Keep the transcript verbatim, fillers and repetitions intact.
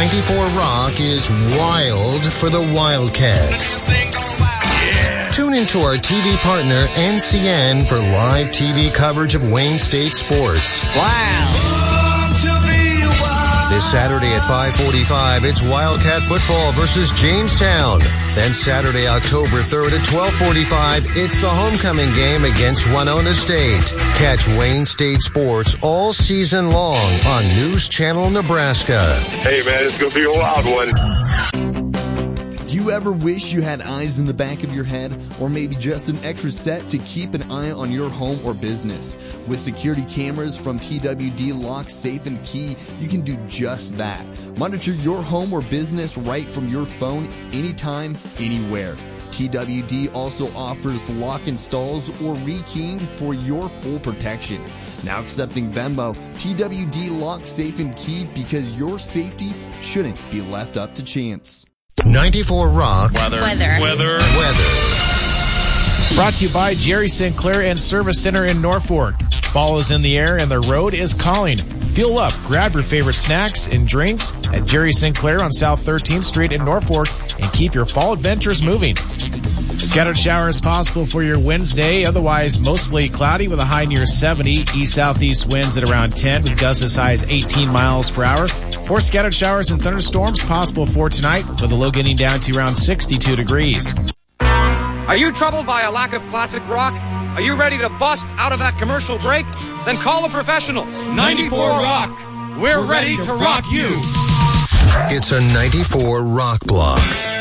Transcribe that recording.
ninety-four Rock is wild for the Wildcats. Yeah. Tune into our T V partner, N C N, for live T V coverage of Wayne State sports. Wow. This Saturday at five forty-five, it's Wildcat football versus Jamestown. Then Saturday, October third at twelve forty-five, it's the homecoming game against Winona State. Catch Wayne State sports all season long on News Channel Nebraska. Hey, man, it's going to be a wild one. Do you ever wish you had eyes in the back of your head, or maybe just an extra set to keep an eye on your home or business? With security cameras from T W D Lock, Safe and Key, you can do just that. Monitor your home or business right from your phone, anytime, anywhere. T W D also offers lock installs or rekeying for your full protection. Now accepting Venmo, T W D Lock, Safe and Key, because your safety shouldn't be left up to chance. ninety-four Rock. Weather. Weather. Weather. Weather. Brought to you by Jerry Sinclair and Service Center in Norfolk. Fall is in the air and the road is calling. Fuel up, grab your favorite snacks and drinks at Jerry Sinclair on South thirteenth Street in Norfolk and keep your fall adventures moving. Scattered showers possible for your Wednesday, otherwise mostly cloudy with a high near seventy. East-southeast winds at around ten with gusts as high as eighteen miles per hour. Or scattered showers and thunderstorms possible for tonight with the low getting down to around sixty-two degrees. Are you troubled by a lack of classic rock? Are you ready to bust out of that commercial break? Then call the professionals. ninety-four Rock. We're, We're ready, ready to rock you. It's a ninety-four Rock block.